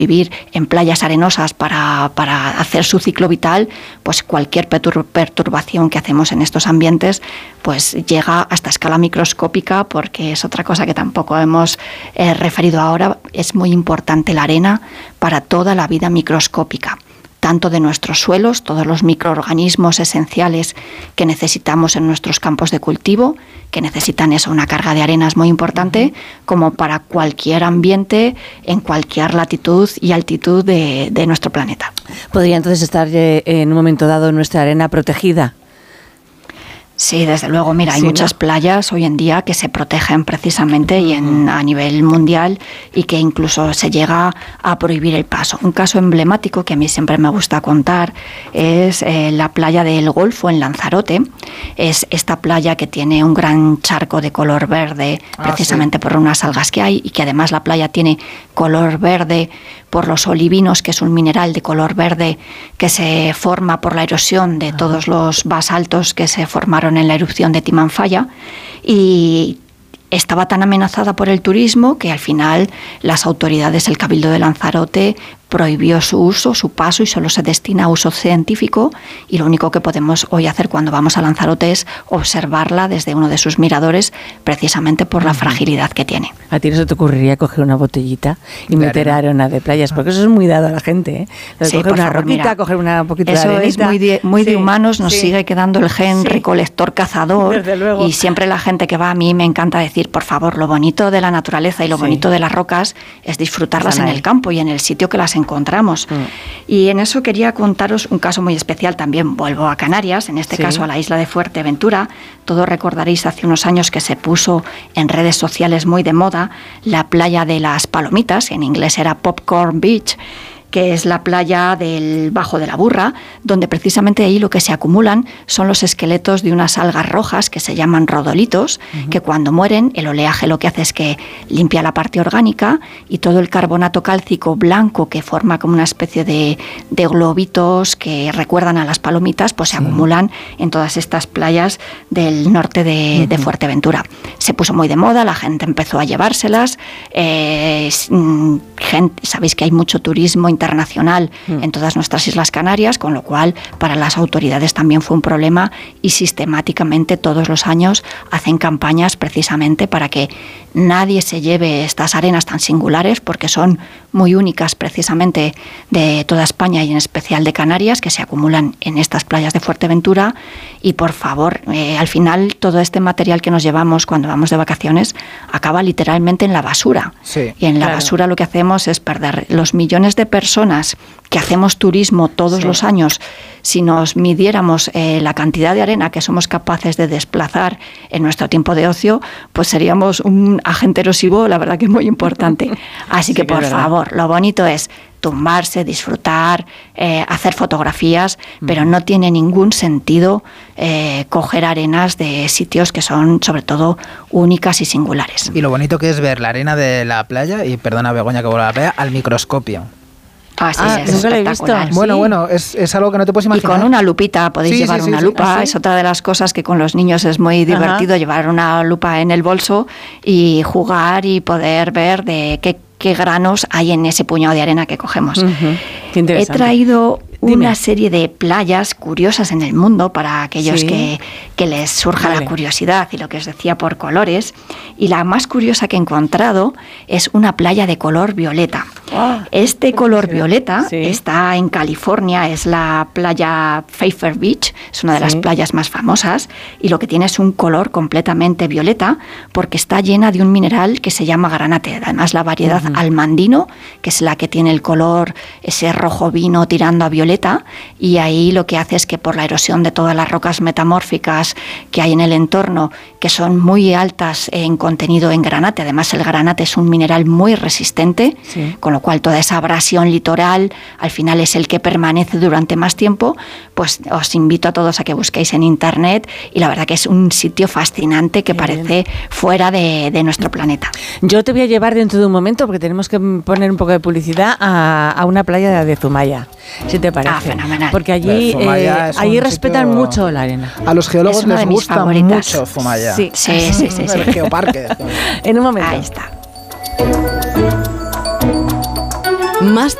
vivir en playas arenosas para hacer su ciclo vital, pues cualquier perturbación que hacemos en estos ambientes pues llega hasta escala microscópica, porque es otra cosa que tampoco hemos referido ahora. Es muy importante la arena para toda la vida microscópica, tanto de nuestros suelos, todos los microorganismos esenciales que necesitamos en nuestros campos de cultivo, que necesitan eso, una carga de arenas muy importante, como para cualquier ambiente en cualquier latitud y altitud de nuestro planeta. ¿Podría entonces estar en un momento dado nuestra arena protegida? Sí, desde luego. Mira, hay muchas playas hoy en día que se protegen precisamente y a nivel mundial, y que incluso se llega a prohibir el paso. Un caso emblemático que a mí siempre me gusta contar es la playa del Golfo en Lanzarote. Es esta playa que tiene un gran charco de color verde, precisamente por unas algas que hay, y que además la playa tiene color verde por los olivinos, que es un mineral de color verde que se forma por la erosión de todos los basaltos que se formaron en la erupción de Timanfaya, y estaba tan amenazada por el turismo que al final las autoridades, el Cabildo de Lanzarote, prohibió su uso, su paso, y solo se destina a uso científico, y lo único que podemos hoy hacer cuando vamos a Lanzarote es observarla desde uno de sus miradores, precisamente por la fragilidad que tiene. ¿A ti no se te ocurriría coger una botellita y meter arena de playas? Porque eso es muy dado a la gente, ¿eh? Sí, coger una favor, roquita, mira, coger un poquito de eso arenita. es muy de humanos, nos sigue quedando el gen recolector-cazador, desde luego. Y siempre la gente que va, a mí me encanta decir, por favor, lo bonito de la naturaleza y lo bonito de las rocas es disfrutarlas en el campo y en el sitio que las encontramos. Y en eso quería contaros un caso muy especial. También vuelvo a Canarias, en este caso a la isla de Fuerteventura. Todos recordaréis hace unos años que se puso en redes sociales muy de moda la playa de las Palomitas, en inglés era Popcorn Beach, que es la playa del Bajo de la Burra, donde precisamente ahí lo que se acumulan son los esqueletos de unas algas rojas que se llaman rodolitos, que cuando mueren el oleaje lo que hace es que limpia la parte orgánica, y todo el carbonato cálcico blanco que forma como una especie de globitos que recuerdan a las palomitas, pues se acumulan en todas estas playas del norte de Fuerteventura. Se puso muy de moda, la gente empezó a llevárselas, sabéis que hay mucho turismo internacional en todas nuestras Islas Canarias, con lo cual para las autoridades también fue un problema, y sistemáticamente todos los años hacen campañas precisamente para que nadie se lleve estas arenas tan singulares, porque son muy únicas precisamente de toda España y en especial de Canarias, que se acumulan en estas playas de Fuerteventura. Y por favor, al final todo este material que nos llevamos cuando vamos de vacaciones acaba literalmente en la basura. Y en la basura lo que hacemos es perder los millones de personas que hacemos turismo todos los años. Si nos midiéramos la cantidad de arena que somos capaces de desplazar en nuestro tiempo de ocio, pues seríamos un agente erosivo, la verdad que muy importante. Así que por favor, lo bonito es tumbarse, disfrutar, hacer fotografías, pero no tiene ningún sentido coger arenas de sitios que son sobre todo únicas y singulares. Y lo bonito que es ver la arena de la playa, y perdona Begoña que vuelva a la playa, al microscopio. Es espectacular. Bueno, es algo que no te puedes imaginar. Y con una lupita, podéis llevar una lupa. Es otra de las cosas que con los niños es muy divertido, llevar una lupa en el bolso y jugar y poder ver de qué granos hay en ese puñado de arena que cogemos. He traído una serie de playas curiosas en el mundo para aquellos que les surja la curiosidad, y lo que os decía por colores. Y la más curiosa que he encontrado es una playa de color violeta. Este color violeta está en California, es la playa Pfeiffer Beach, es una de las playas más famosas, y lo que tiene es un color completamente violeta porque está llena de un mineral que se llama granate. Además, la variedad almandino, que es la que tiene el color ese rojo vino tirando a violeta, y ahí lo que hace es que por la erosión de todas las rocas metamórficas que hay en el entorno, que son muy altas en contenido en granate, además el granate es un mineral muy resistente, con lo cual toda esa abrasión litoral al final es el que permanece durante más tiempo. Pues os invito a todos a que busquéis en internet, y la verdad que es un sitio fascinante que parece fuera de nuestro planeta. Yo te voy a llevar dentro de un momento, porque tenemos que poner un poco de publicidad a una playa de Zumaya, si te parece. Fenomenal. Porque allí respetan mucho la arena. A los geólogos les gusta mucho Zumaya. Sí. El geoparque. En un momento. Ahí está. Más